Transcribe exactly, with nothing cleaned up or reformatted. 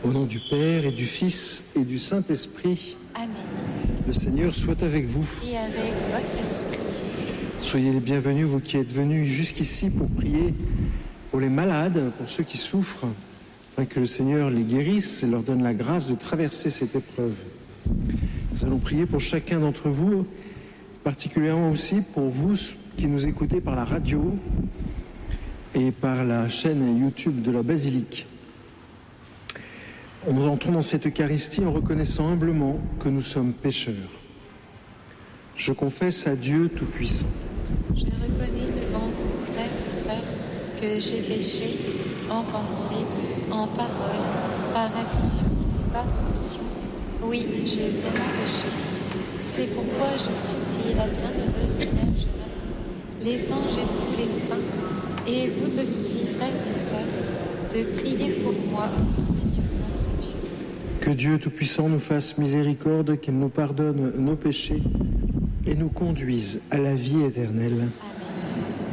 Au nom du Père et du Fils et du Saint-Esprit. Amen. Le Seigneur soit avec vous. Et avec votre esprit. Soyez les bienvenus, vous qui êtes venus jusqu'ici pour prier pour les malades, pour ceux qui souffrent, afin que le Seigneur les guérisse et leur donne la grâce de traverser cette épreuve. Nous allons prier pour chacun d'entre vous, particulièrement aussi pour vous qui nous écoutez par la radio et par la chaîne YouTube de la Basilique. Nous entrons dans cette Eucharistie en reconnaissant humblement que nous sommes pécheurs. Je confesse à Dieu Tout-Puissant. Je reconnais devant vous, frères et sœurs, que j'ai péché en pensée, en parole, par action, par action. Oui, j'ai vraiment péché. C'est pourquoi je supplie la bienheureuse Vierge Marie, les anges et tous les saints, et vous aussi, frères et sœurs, de prier pour moi, le Seigneur notre Dieu. Que Dieu Tout-Puissant nous fasse miséricorde, qu'il nous pardonne nos péchés et nous conduise à la vie éternelle. Amen.